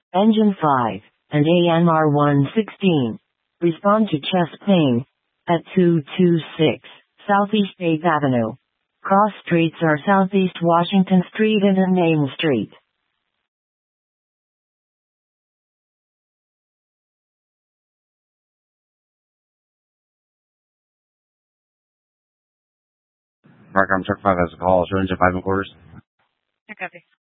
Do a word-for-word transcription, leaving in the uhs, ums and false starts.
Engine five, and A M R one sixteen. Respond to chest pain. At two two six, Southeast eighth Avenue. Cross streets are Southeast Washington Street and Main Street. Mark, I'm truck five has a call. Sure, engine five and quarters. I copy.